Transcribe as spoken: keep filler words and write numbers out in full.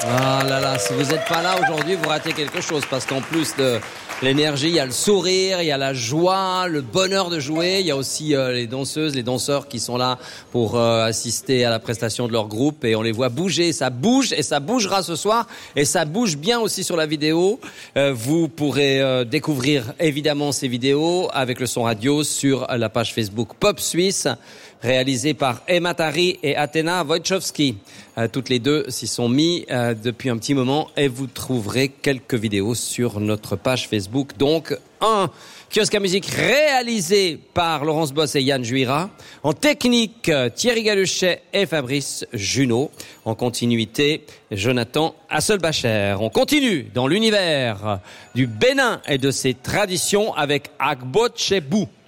Ah là là, si vous n'êtes pas là aujourd'hui, vous ratez quelque chose parce qu'en plus de l'énergie, il y a le sourire, il y a la joie, le bonheur de jouer. Il y a aussi euh, les danseuses, les danseurs qui sont là pour euh, assister à la prestation de leur groupe et on les voit bouger. Ça bouge et ça bougera ce soir et ça bouge bien aussi sur la vidéo. Euh, vous pourrez euh, découvrir évidemment ces vidéos avec le son radio sur la page Facebook Pop Suisse, réalisée par Emma Tari et Athéna Wojciechowski. Euh, toutes les deux s'y sont mis euh, depuis un petit moment et vous trouverez quelques vidéos sur notre page Facebook. Donc, un kiosque à musique réalisé par Laurence Boss et Yann Juira. En technique, Thierry Galuchet et Fabrice Junot. En continuité, Jonathan Hasselbacher. On continue dans l'univers du Bénin et de ses traditions avec Agboche Bou.